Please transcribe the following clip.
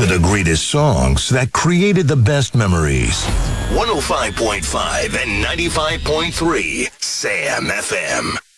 to the greatest songs that created the best memories. 105.5 and 95.3 Sam FM.